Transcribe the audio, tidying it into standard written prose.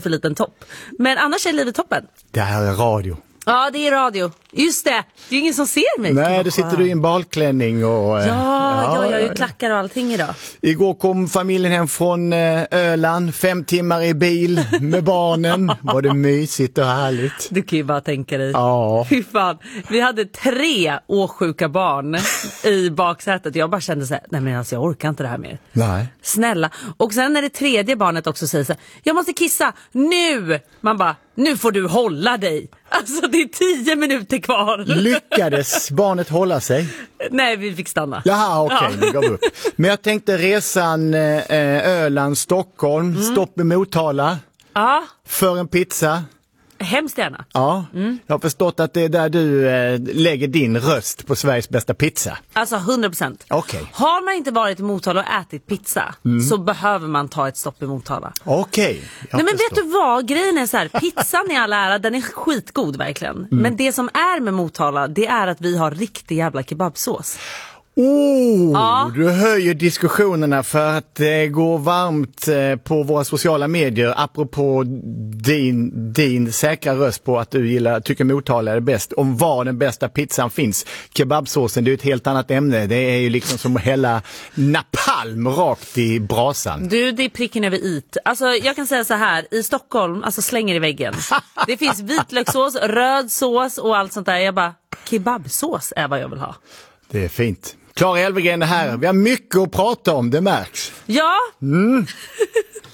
för liten topp. Men annars är livet toppen. Det här är radio. Ja, det är radio. Just det. Det är ingen som ser mig. Nej, det sitter du i en balklänning och... Ja, jag gör klackar och allting idag. Igår kom familjen hem från Öland, 5 timmar i bil med barnen. Var det mysigt och härligt? Du kan ju bara tänka dig. Ja. Fy fan. Vi hade 3 åsjuka barn i baksätet. Jag bara kände så här, nej men alltså jag orkar inte det här mer. Nej. Snälla. Och sen när det 3:e barnet också säger så här, jag måste kissa nu. Man bara, nu får du hålla dig. Alltså det är 10 minuter kvar. Lyckades barnet hålla sig? Nej, vi fick stanna. Jaha, okej, vi gav upp. Men jag tänkte resan Öland, Stockholm, stopp i Motala. Ja, För en pizza. hemskt gärna. Ja, jag har förstått att det är där du lägger din röst på Sveriges bästa pizza. Alltså 100%. Okej. Har man inte varit i Motala och ätit pizza så behöver man ta ett stopp i Motala. Okej. Nej men vet du vad, grejen är så här, pizzan i all ära, den är skitgod verkligen. Men det som är med Motala, det är att vi har riktig jävla kebabsås. Ja. Du höjer diskussionerna för att det går varmt på våra sociala medier apropå din säkra röst på att du tycker Motala är bäst. Om var den bästa pizzan finns. Kebabsåsen, det är ett helt annat ämne. Det är ju liksom som hela napalm rakt i brasan. Du, det är pricken över it. Alltså jag kan säga så här, i Stockholm, alltså slänger i väggen. Det finns vitlökssås, röd sås och allt sånt där. Jag bara, kebabsås är vad jag vill ha. Det är fint. Klara Elvegren är här. Vi har mycket att prata om, det märks. Ja.